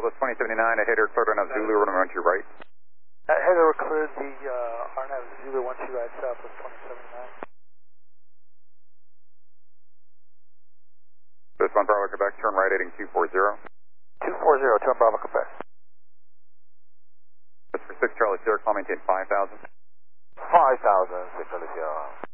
Southwest 2079, a header cleared on Zulu, we're going to run to your right. Header cleared the RNAV Zulu 12 right Southwest 2079. This one Bravo Quebec, turn right heading 240. 240, turn Bravo Quebec. This for 6 Charlie Sierra, call maintain 5,000. 5,000, 6 Charlie Sierra.